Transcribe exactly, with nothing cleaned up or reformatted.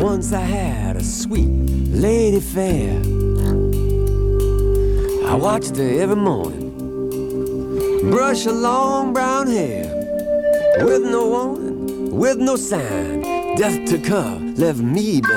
Once I had a sweet lady fair. I watched her every morning brush her long brown hair. With no warning, with no sign, death took her, left me behind.